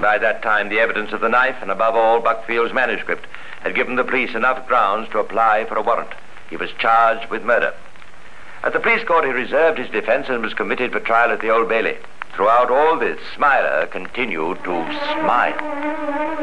By that time, the evidence of the knife, and above all, Buckfield's manuscript, had given the police enough grounds to apply for a warrant. He was charged with murder. At the police court, he reserved his defense and was committed for trial at the Old Bailey. Throughout all this, Smiler continued to smile.